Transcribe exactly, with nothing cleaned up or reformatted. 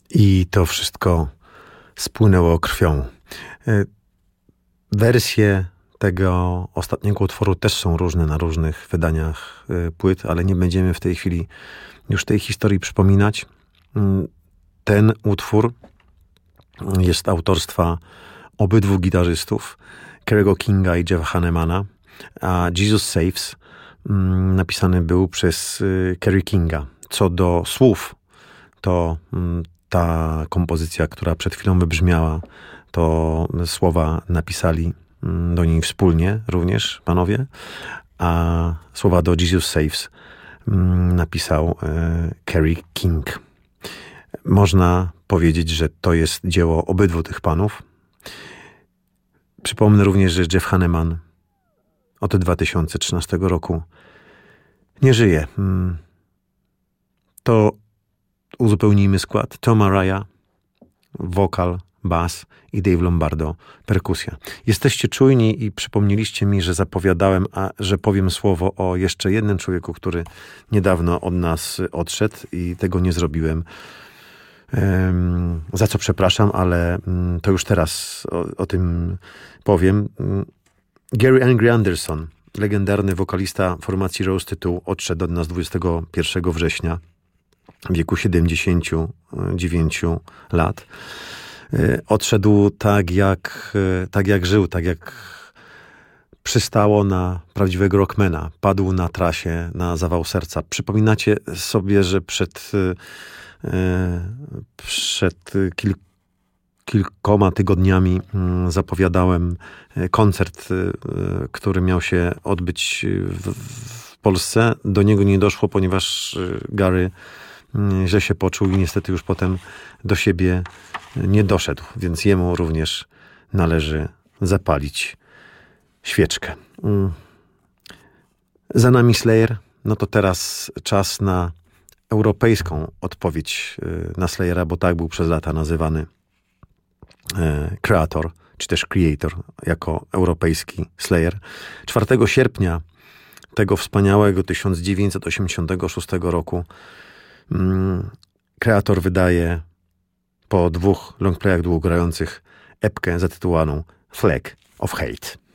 I to wszystko spłynęło krwią. Wersje tego ostatniego utworu też są różne na różnych wydaniach płyt, ale nie będziemy w tej chwili już tej historii przypominać. Ten utwór jest autorstwa obydwu gitarzystów, Kerry'ego Kinga i Jeffa Hannemana, a Jesus Saves napisany był przez Kerry Kinga. Co do słów, to ta kompozycja, która przed chwilą wybrzmiała, to słowa napisali do niej wspólnie również panowie, a słowa do Jesus Saves napisał Kerry King. Można powiedzieć, że to jest dzieło obydwu tych panów. Przypomnę również, że Jeff Hanneman od dwa tysiące trzynastego roku nie żyje. To uzupełnijmy skład. Tom Araya, wokal, bas i Dave Lombardo, perkusja. Jesteście czujni i przypomnieliście mi, że zapowiadałem, a że powiem słowo o jeszcze jednym człowieku, który niedawno od nas odszedł i tego nie zrobiłem. Um, za co przepraszam, ale um, to już teraz o, o tym powiem. Um, Gary Angry Anderson, legendarny wokalista formacji Roasted Two, odszedł od nas dwudziestego pierwszego września w wieku siedemdziesięciu dziewięciu lat. Odszedł tak jak, tak jak żył, tak jak przystało na prawdziwego rockmana. Padł na trasie na zawał serca. Przypominacie sobie, że przed, przed kil, kilkoma tygodniami zapowiadałem koncert, który miał się odbyć w, w Polsce. Do niego nie doszło, ponieważ Gary źle się poczuł i niestety już potem do siebie nie doszedł, więc jemu również należy zapalić świeczkę. Za nami Slayer, no to teraz czas na europejską odpowiedź na Slayera, bo tak był przez lata nazywany Kreator, czy też Creator, jako europejski Slayer. czwartego sierpnia tego wspaniałego tysiąc dziewięćset osiemdziesiątego szóstego roku Kreator wydaje po dwóch longplayach długogrających epkę zatytułowaną Flag of Hate.